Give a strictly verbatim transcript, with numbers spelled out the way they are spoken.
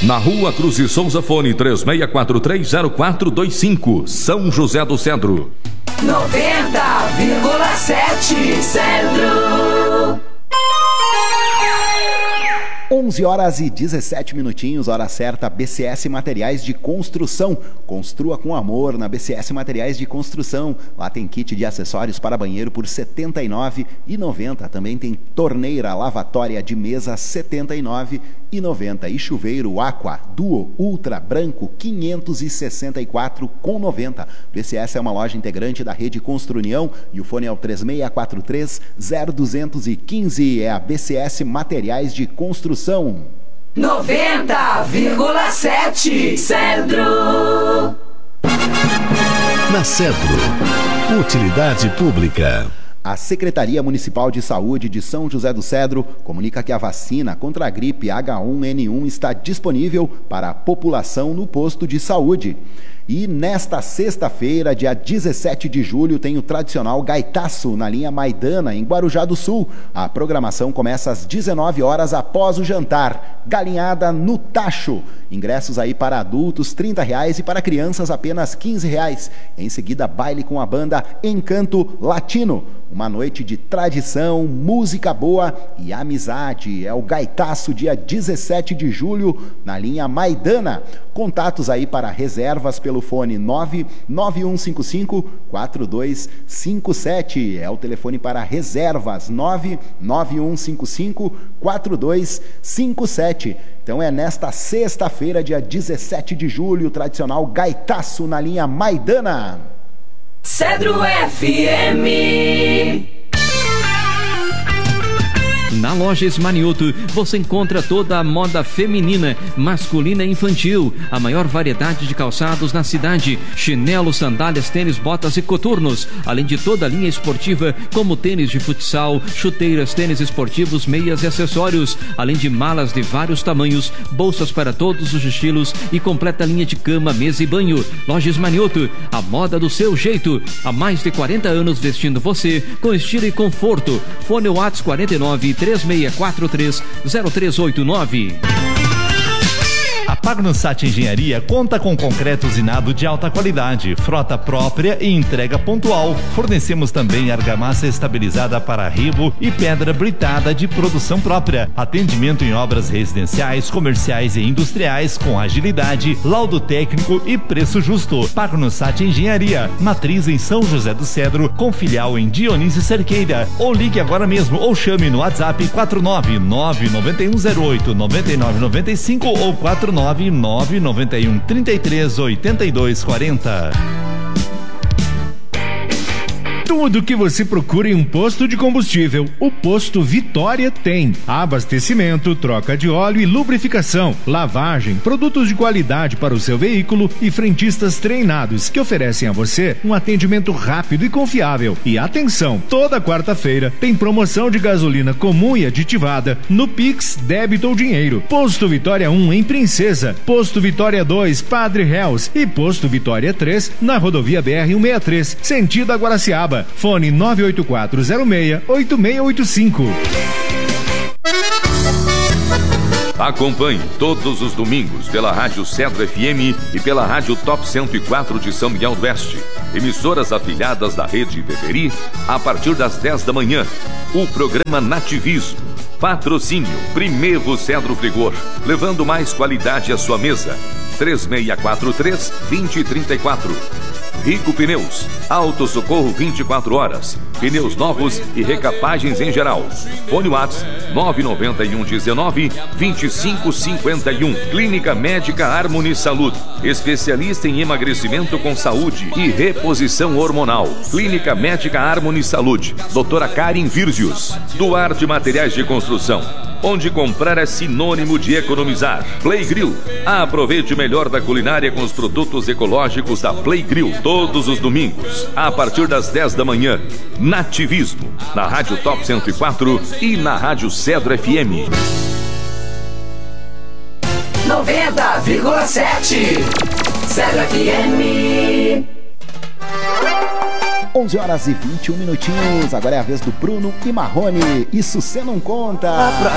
Na Rua Cruz e Souza, fone três seis quatro três zero quatro dois cinco, São José do Cedro. noventa vírgula sete Cedro. onze horas e dezessete minutinhos, hora certa, B C S Materiais de Construção. Construa com amor na B C S Materiais de Construção. Lá tem kit de acessórios para banheiro por setenta e nove reais e noventa centavos. Também tem torneira lavatória de mesa setenta e nove reais e noventa centavos. E chuveiro Aqua Duo Ultra Branco quinhentos e sessenta e quatro reais e noventa centavos. B C S é uma loja integrante da rede Construnião e o fone é o três seis quatro três zero dois um cinco. É a B C S Materiais de Construção. noventa vírgula sete Cedro. Na Cedro, utilidade pública. A Secretaria Municipal de Saúde de São José do Cedro comunica que a vacina contra a gripe H um N um está disponível para a população no posto de saúde. E nesta sexta-feira, dia dezessete de julho, tem o tradicional gaitaço na linha Maidana, em Guarujá do Sul. A programação começa às dezenove horas após o jantar. Galinhada no tacho. Ingressos aí para adultos trinta reais e para crianças apenas quinze reais. Em seguida, baile com a banda Encanto Latino. Uma noite de tradição, música boa e amizade. É o gaitaço, dia dezessete de julho, na linha Maidana. Contatos aí para reservas pelo fone nove nove um cinco cinco quatro dois cinco sete. É o telefone para reservas, nove nove um cinco cinco quatro dois cinco sete. Então é nesta sexta-feira, dia dezessete de julho, o tradicional gaitaço na linha Maidana. Cedro F M. Na loja Esmanioto você encontra toda a moda feminina, masculina e infantil, a maior variedade de calçados na cidade, chinelos, sandálias, tênis, botas e coturnos, além de toda a linha esportiva como tênis de futsal, chuteiras, tênis esportivos, meias e acessórios, além de malas de vários tamanhos, bolsas para todos os estilos e completa linha de cama, mesa e banho. Loja Esmanioto, a moda do seu jeito, há mais de quarenta anos vestindo você com estilo e conforto. Fone WhatsApp quarenta e nove, três seis quatro três zero três oito nove. A Pagnussat Engenharia conta com concreto usinado de alta qualidade, frota própria e entrega pontual. Fornecemos também argamassa estabilizada para rebo e pedra britada de produção própria. Atendimento em obras residenciais, comerciais e industriais com agilidade, laudo técnico e preço justo. Pagnussat Engenharia, matriz em São José do Cedro, com filial em Dionísio Cerqueira. Ou ligue agora mesmo ou chame no WhatsApp quatro nove nove nove um zero oito nove nove nove cinco ou quatro nove nove nove um três três oito dois quatro zero. Tudo que você procura em um posto de combustível, o Posto Vitória tem. Abastecimento, troca de óleo e lubrificação, lavagem, produtos de qualidade para o seu veículo e frentistas treinados que oferecem a você um atendimento rápido e confiável. E atenção, toda quarta-feira tem promoção de gasolina comum e aditivada no Pix, débito ou dinheiro. Posto Vitória um em Princesa, Posto Vitória dois, Padre Reus e Posto Vitória três na rodovia B R cento e sessenta e três, sentido a Guaraciaba. Fone nove oito quatro zero seis oito seis oito cinco. Acompanhe todos os domingos pela Rádio Cedro F M e pela Rádio Top cento e quatro de São Miguel do Oeste, emissoras afiliadas da Rede Beberi, a partir das dez da manhã. O programa Nativismo. Patrocínio Primeiro Cedro Frigor, levando mais qualidade à sua mesa. três seis quatro três dois zero três quatro. Rico Pneus, Auto Socorro vinte e quatro horas, pneus novos e recapagens em geral. Fone WhatsApp nove nove um um nove dois cinco cinco um. Clínica Médica Harmony Saúde, especialista em emagrecimento com saúde e reposição hormonal. Clínica Médica Harmony Saúde, doutora Karen Virgius. Duarte Materiais de Construção, onde comprar é sinônimo de economizar. Play Grill, aproveite o melhor da culinária com os produtos ecológicos da Play Grill. Todos os domingos, a partir das dez da manhã. Nativismo, na Rádio Top cento e quatro e na Rádio Cedro F M. noventa vírgula sete Cedro F M. onze horas e vinte e um minutinhos. Agora é a vez do Bruno e Marrone. Isso cê não conta.